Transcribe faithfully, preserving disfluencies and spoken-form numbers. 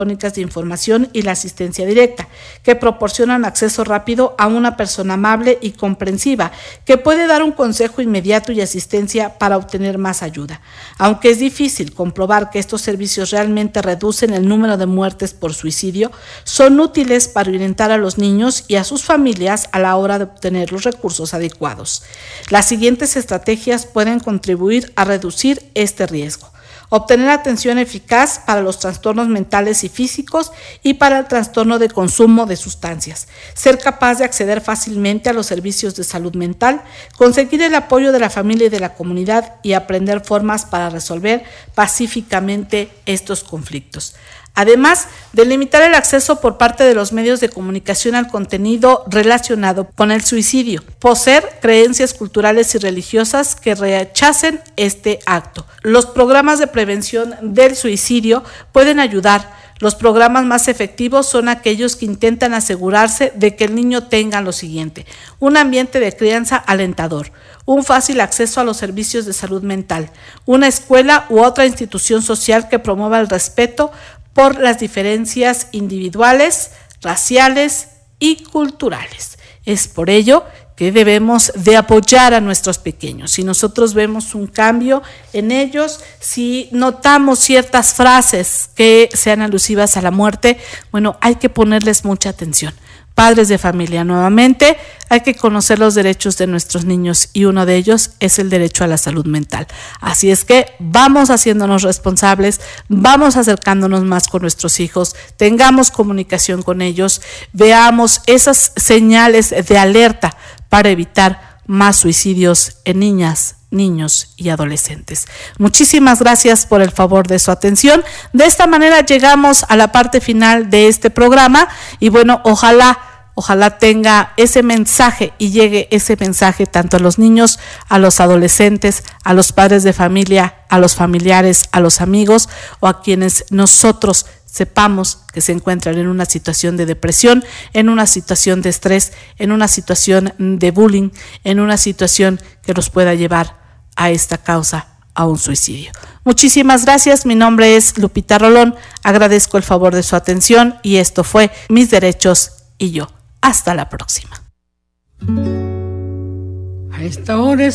de información y la asistencia directa, que proporcionan acceso rápido a una persona amable y comprensiva, que puede dar un consejo inmediato y asistencia para obtener más ayuda. Aunque es difícil comprobar que estos servicios realmente reducen el número de muertes por suicidio, son útiles para orientar a los niños y a sus familias a la hora de obtener los recursos adecuados. Las siguientes estrategias pueden contribuir a reducir este riesgo. Obtener atención eficaz para los trastornos mentales y físicos y para el trastorno de consumo de sustancias. Ser capaz de acceder fácilmente a los servicios de salud mental, conseguir el apoyo de la familia y de la comunidad y aprender formas para resolver pacíficamente estos conflictos. Además de limitar el acceso por parte de los medios de comunicación al contenido relacionado con el suicidio, poseer creencias culturales y religiosas que rechacen este acto. Los programas de prevención del suicidio pueden ayudar. Los programas más efectivos son aquellos que intentan asegurarse de que el niño tenga lo siguiente: un ambiente de crianza alentador, un fácil acceso a los servicios de salud mental, una escuela u otra institución social que promueva el respeto por las diferencias individuales, raciales y culturales. Es por ello que debemos de apoyar a nuestros pequeños. Si nosotros vemos un cambio en ellos, si notamos ciertas frases que sean alusivas a la muerte, bueno, hay que ponerles mucha atención. Padres de familia, nuevamente, hay que conocer los derechos de nuestros niños y uno de ellos es el derecho a la salud mental. Así es que vamos haciéndonos responsables, vamos acercándonos más con nuestros hijos, tengamos comunicación con ellos, veamos esas señales de alerta para evitar más suicidios en niñas, niños y adolescentes. Muchísimas gracias por el favor de su atención. De esta manera llegamos a la parte final de este programa y bueno, ojalá, ojalá tenga ese mensaje y llegue ese mensaje tanto a los niños, a los adolescentes, a los padres de familia, a los familiares, a los amigos o a quienes nosotros sepamos que se encuentran en una situación de depresión, en una situación de estrés, en una situación de bullying, en una situación que los pueda llevar a esta causa, a un suicidio. Muchísimas gracias, mi nombre es Lupita Rolón, agradezco el favor de su atención y esto fue Mis Derechos y Yo. Hasta la próxima. A esta hora